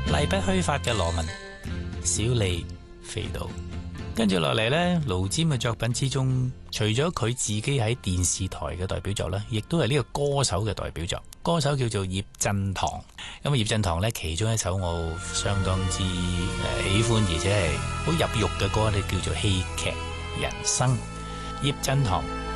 例不虛發嘅羅文，小李飛刀。跟住落嚟呢，盧霑嘅作品之中，除咗佢自己喺電視台嘅代表作呢，亦都係呢個歌手嘅代表作。歌手叫做葉振棠。咁葉振棠呢，其中一首我相當之喜歡，而且係好入肉嘅歌呢，叫做《戲劇人生》。葉振棠